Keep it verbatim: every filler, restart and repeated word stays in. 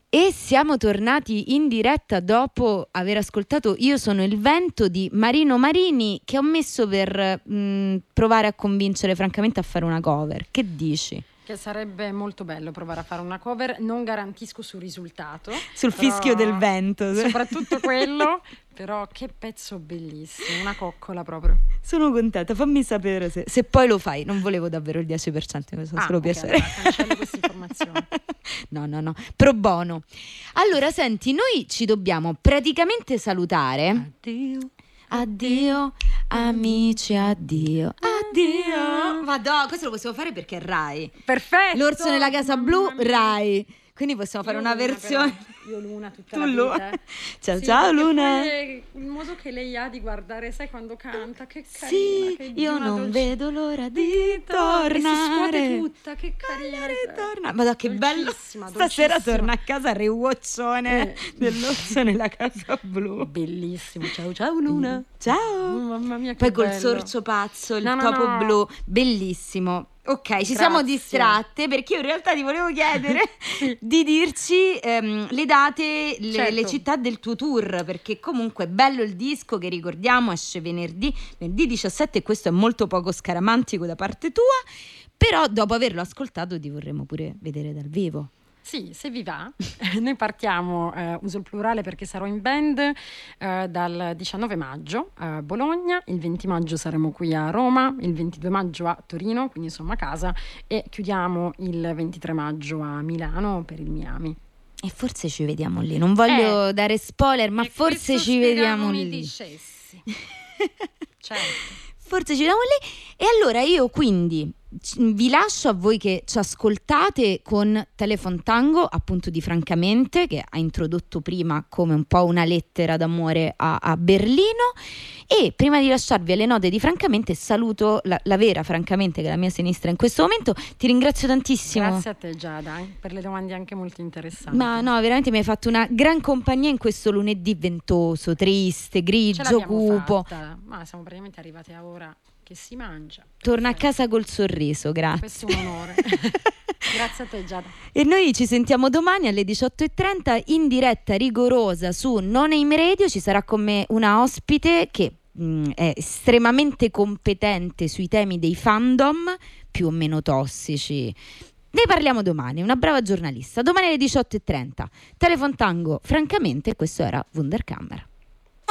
E siamo tornati in diretta dopo aver ascoltato Io sono il vento di Marino Marini, che ho messo per mh, provare a convincere francamente a fare una cover. Che dici? Che sarebbe molto bello provare a fare una cover, non garantisco sul risultato. Sul fischio del vento. Soprattutto quello, però che pezzo bellissimo, una coccola proprio. Sono contenta, fammi sapere se, se poi lo fai. Non volevo davvero il dieci per cento, mi fa ah, solo okay, piacere. Allora, cancello questa informazione. No, no, no, pro bono. Allora, senti, noi ci dobbiamo praticamente salutare. Addio. Addio, amici, addio. Addio. Madò, questo lo possiamo fare perché è Rai. Perfetto. L'orso nella casa blu, Rai. Quindi possiamo fare io una Luna, versione. Però. Io Luna tutta tu la Luna. vita. Ciao sì, ciao Luna. Il modo che lei ha di guardare, sai quando canta, che carina. Sì, che io non dolce. vedo l'ora di tornare. E si scuote tutta, che carina. Torna. Madonna, che bello. Stasera torna a casa rewatchone eh. dell'orso nella casa blu. Bellissimo. Ciao ciao Luna. Ciao. Oh, mamma mia, che Poi col bello. sorcio pazzo, il no, topo no, no. blu, bellissimo. Ok, ci Grazie. siamo distratte perché io in realtà ti volevo chiedere di dirci ehm, le date, le, certo. le città del tuo tour, perché comunque è bello il disco che ricordiamo, esce venerdì, venerdì diciassette, e questo è molto poco scaramantico da parte tua, però dopo averlo ascoltato ti vorremmo pure vedere dal vivo. Sì, se vi va, noi partiamo, eh, uso il plurale perché sarò in band eh, dal diciannove maggio a Bologna, il venti maggio saremo qui a Roma, il ventidue maggio a Torino, quindi insomma a casa, e chiudiamo il ventitré maggio a Milano per il Miami. E forse ci vediamo lì, non voglio eh, dare spoiler, ma forse ci vediamo lì. Dicessi. Certo. Forse ci vediamo lì. E allora io quindi vi lascio a voi che ci ascoltate con Telephone Tango, appunto di Francamente, che ha introdotto prima come un po' una lettera d'amore a, a Berlino. E prima di lasciarvi alle note di Francamente saluto la, la vera Francamente, che è la mia sinistra in questo momento. Ti ringrazio tantissimo. Grazie a te Giada, eh, per le domande anche molto interessanti. Ma no, veramente mi hai fatto una gran compagnia in questo lunedì ventoso, triste, grigio, cupo. Fatta. Ma siamo praticamente arrivate a ora che si mangia. Torna a casa col sorriso, grazie. Questo è un onore. Grazie a te Giada. E noi ci sentiamo domani alle diciotto e trenta in diretta rigorosa su Non Aim Radio. Ci sarà con me una ospite che mh, è estremamente competente sui temi dei fandom più o meno tossici. Ne parliamo domani, una brava giornalista. Domani alle diciotto e trenta. Telephone Tango, Francamente, questo era Wunderkammer.